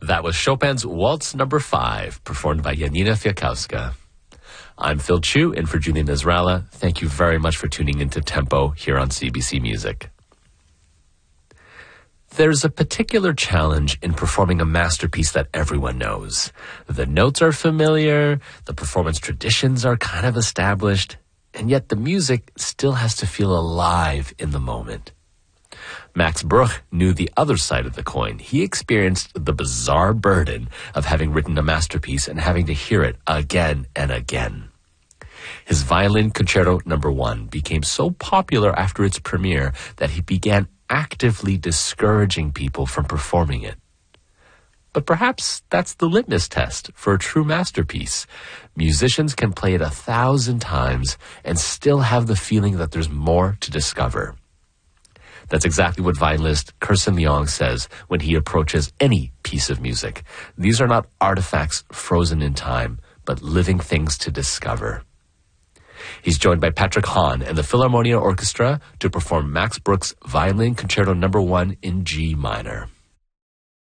That was Chopin's Waltz Number 5, performed by Janina Fiakowska. I'm Phil Chu, in for Julian Nasrallah. Thank you very much for tuning into Tempo here on CBC Music. There's a particular challenge in performing a masterpiece that everyone knows. The notes are familiar, the performance traditions are kind of established, and yet the music still has to feel alive in the moment. Max Bruch knew the other side of the coin. He experienced the bizarre burden of having written a masterpiece and having to hear it again and again. His Violin Concerto No. 1 became so popular after its premiere that he began actively discouraging people from performing it. But perhaps that's the litmus test for a true masterpiece. Musicians can play it 1,000 times and still have the feeling that there's more to discover. That's exactly what violinist Kirsten Leong says when he approaches any piece of music. These are not artifacts frozen in time, but living things to discover. He's joined by Patrick Hahn and the Philharmonia Orchestra to perform Max Bruch's Violin Concerto No. 1 in G minor.